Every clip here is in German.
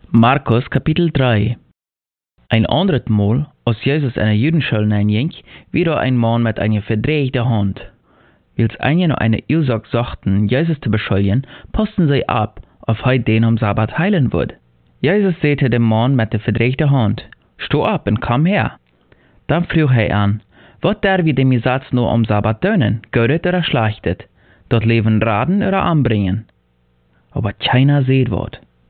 Markus Kapitel 3. Ein anderes Mal, als Jesus in der Judenschule hineinging, wieder ein Mann mit einer verdrehten Hand. Als einige noch eine Ursache suchten, Jesus zu beschuldigen, passten sie ab, ob er den am Sabbat heilen würde. Jesus sagte dem Mann mit der verdrehten Hand: Steh ab und komm her. Dann frug er an: Was darf wir dem Gesetz nur am Sabbat tun, gutet oder schlechtet, dort Leben raten oder anbringen? Aber keiner sieht was.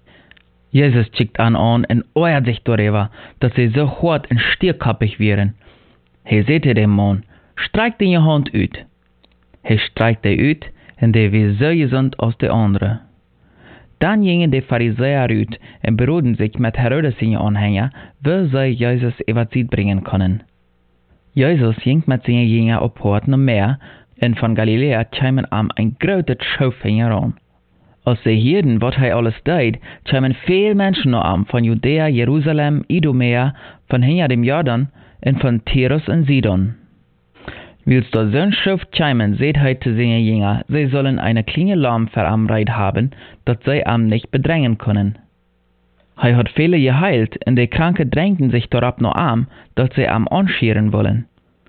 Jesus schickt an und ärgert sich darüber, dass sie so hart und stierkappig wären. Er sagte dem Mann: Streik deine Hand uit. Er streikte uit, und der war so gesund als der andere. Dann gingen die Pharisäer uit und beruhten sich mit Herodes seine Anhänger, wo sie Jesus überzeugt bringen können. Jesus ging mit seinen Jüngern auf Port noch mehr, und von Galiläa kamen ein großes Schaufenster an. Als sie hörten, was er alles deed, kamen viele Menschen noch an, von Judäa, Jerusalem, Idumea, von hinter dem Jordan und von Tyrus und Sidon. Als da so ein Schauf kamen, seht er zu seinen Jüngern, sie sollen eine kleine Lamm für am Reit haben, dass sie am nicht bedrängen können. Er hat viele geheilt, und die Kranke drängten sich darauf noch an, dass sie am anschieren wollen.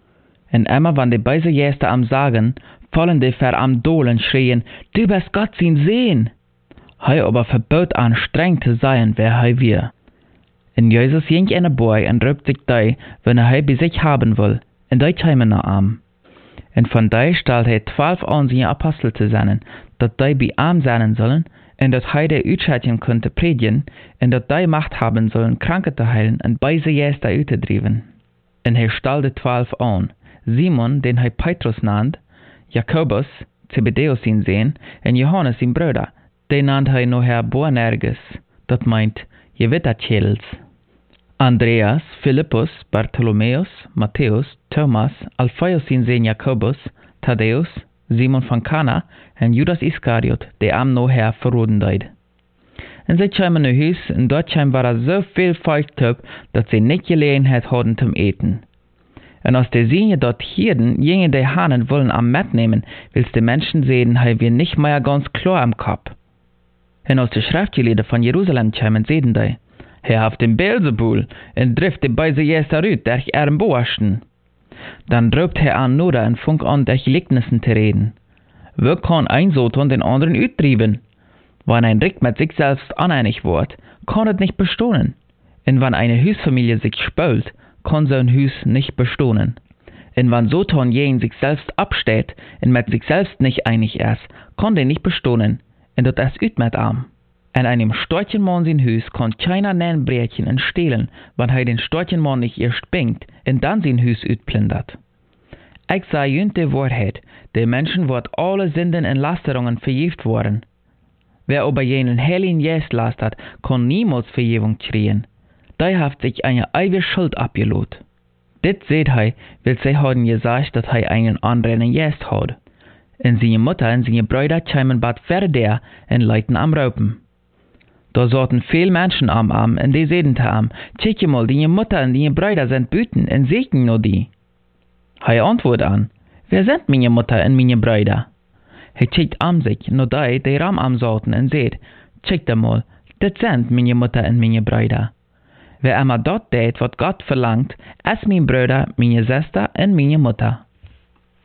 Und immer, wenn die beise Gäste am sagen, fallen die für am Dohlen schrien: Du bist Gott sein Sehen! Er aber verbot an, streng zu sein, wer er wir. Und Jesus ging in der Boy und rübt sich da, wenn er bei sich haben will, und die kamen nach am. Und von da stellt er 12 an, seine Apostel zu sein, dass die bei ihm sein sollen, und dass er die Utschätchen könnte predigen, und dass die Macht haben sollen, Kranke zu heilen und beise Gäste auszudriven. Und er stellte 12 an: Simon, den er Petrus nannt, Jakobus, Zebedeus sein Sohn, und Johannes sein Bruder, den nannt er nachher Boanerges, das meint Gewitterchels. Andreas, Philippus, Bartholomäus, Matthäus, Thomas, Alphaeus sein Sohn Jakobus, Thaddäus, Simon von Kana und Judas Iskariot, der am nachher verroden deid. Und sie kamen nach Haus, und dort war so viel Volk, dass sie nicht Gelegenheit hatten zum Eten. Und als die Signe dort hierden, gingen die Hanen wollen am mitnehmen, wills die Menschen sehen, haben wir nicht mehr ganz klar am Kopf. Und als die Schriftgelehrten von Jerusalem kamen, sehen die: Er haft den Beelzebul, und trifft die beise Jäster ut, der ihren Boasten. Dann drobt er an Noda und funk an, der Gleichnissen zu reden. Wo kann ein Soton den anderen uttrieben? Wenn ein Rick mit sich selbst uneinig wird, kann es nicht bestehen. Und wenn eine Husfamilie sich spült, kann so ein Hus nicht bestehen. Und wenn Soton jeden sich selbst absteht und mit sich selbst nicht einig ist, kann der nicht bestehen, und das ist ut mit arm. In einem Storchenmann sein Hus kann keiner nein brechen und stehlen, wenn er den Storchenmann nicht erst bingt und dann sein Hus utplündert. Ich sage jünt die Wahrheit, der Menschen wird alle Sünden und Lasterungen vergift worden. Wer aber jenen heiligen Geist lastert, kann niemals Vergebung kriegen. Der hat sich eine ewige Schuld abgelot. Dit seht er, weil sie haben gesagt, dass er einen anderen Geist hat. Und seine Mutter und seine Brüder kamen bald fertig und leiten am Raupen. Da saßen viele Menschen am Arm, und die sagten zu ihm: Check mal, deine Mutter und deine Brüder sind büten und segnen nur die. Er antwortet an: Wer sind meine Mutter und meine Brüder? Er checkt an sich, nur die am Arm saßen, und sagt: Check mal, das sind meine Mutter und meine Brüder. Wer immer dort tät, was Gott verlangt, ist mein Bruder, meine Schwester und meine Mutter.